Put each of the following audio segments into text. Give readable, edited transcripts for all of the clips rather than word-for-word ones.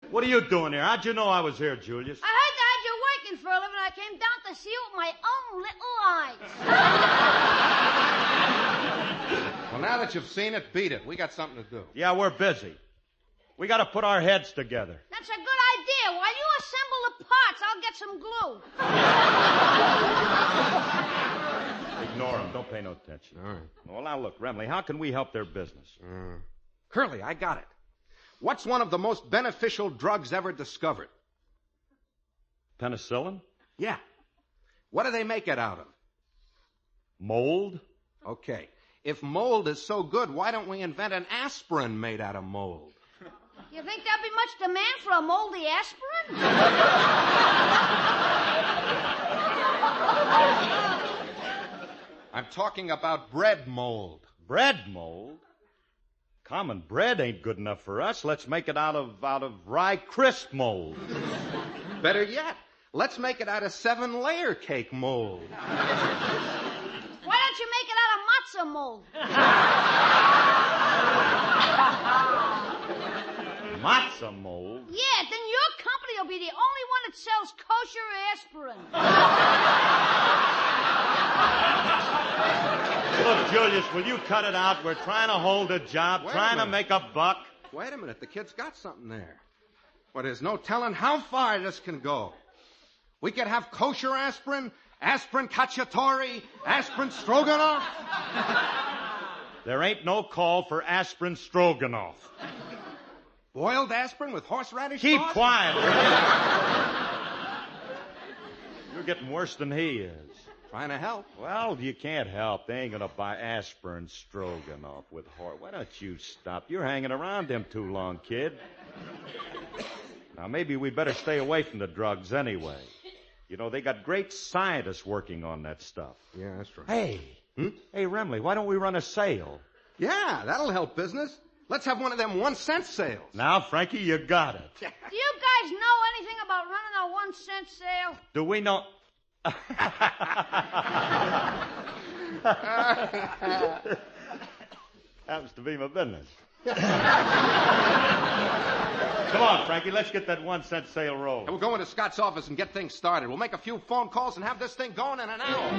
What are you doing here? How'd you know I was here, Julius? I heard that you're working for a living. I came down to see you with my own little eyes. Well, now that you've seen it, beat it. We got something to do. Yeah, we're busy. We got to put our heads together. That's a good idea. While you assemble the parts, I'll get some glue. Ignore him. Don't pay no attention. All right. Well, now look, Remley, how can we help their business? Curly, I got it. What's one of the most beneficial drugs ever discovered? Penicillin? Yeah. What do they make it out of? Mold? Okay. If mold is so good, why don't we invent an aspirin made out of mold? You think there'll be much demand for a moldy aspirin? I'm talking about bread mold. Bread mold? Common bread ain't good enough for us. Let's make it out of rye crisp mold. Better yet, let's make it out of 7-layer cake mold. Why don't you make it out of matzo mold? Matzo mold? Yeah, then your company will be the only one that sells kosher aspirin. Look, Julius, will you cut it out? We're trying to hold a job, trying to make a buck. Wait a minute, the kid's got something there. Well, there's no telling how far this can go. We could have kosher aspirin, aspirin cacciatore, aspirin stroganoff. There ain't no call for aspirin stroganoff. Boiled aspirin with horseradish Keep sauce? quiet. You're getting worse than he is. Trying to help. Well, you can't help. They ain't going to buy aspirin stroganoff with horse. Why don't you stop? You're hanging around them too long, kid. Now, maybe we better stay away from the drugs anyway. You know, they got great scientists working on that stuff. Yeah, that's right. Hey. Hey, Remley, why don't we run a sale? Yeah, that'll help business. Let's have one of them 1-cent sales. Now, Frankie, you got it. Do you guys know anything about running a 1-cent sale? Do we know... Happens to be my business. Come on, Frankie, let's get that 1-cent sale rolled. We'll go into Scott's office and get things started. We'll make a few phone calls and have this thing going in an hour.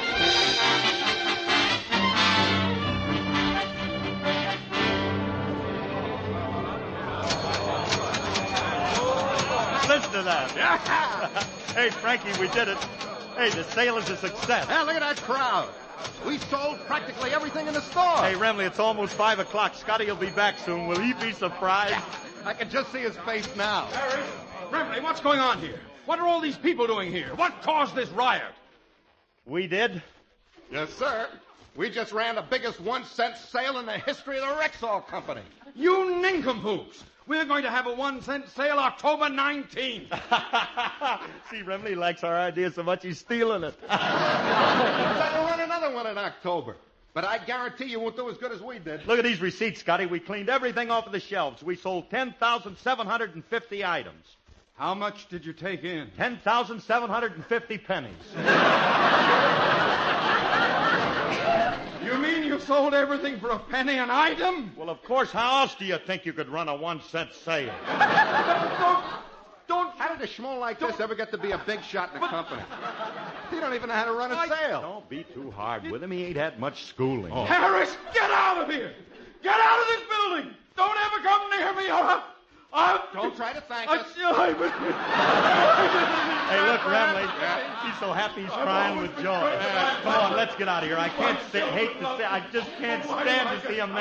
Listen to that. Hey, Frankie, we did it. Hey, the sale is a success. Yeah, look at that crowd. We sold practically everything in the store. Hey, Remley, it's almost 5 o'clock. Scotty will be back soon. Will he be surprised? I can just see his face now. Harry, Remley, what's going on here? What are all these people doing here? What caused this riot? We did? Yes, sir. We just ran the biggest 1-cent sale in the history of the Rexall Company. You nincompoops! We're going to have a 1-cent sale October 19th. See, Remley likes our idea so much he's stealing it. We'll run another one in October. But I guarantee you won't do as good as we did. Look at these receipts, Scotty. We cleaned everything off of the shelves. We sold 10,750 items. How much did you take in? 10,750 pennies. You mean you sold everything for a penny an item? Well, of course. How else do you think you could run a 1-cent sale? Don't. How did a schmo like this ever get to be a big shot in the company? He don't even know how to run a sale. Don't be too hard with him. He ain't had much schooling. Oh. Harris, get out of here! Get out of this building! Don't ever come near me or Don't try to thank us. Hey, look, Remley. He's so happy he's crying with joy. Come on, let's get out of here. I just can't stand to see him now.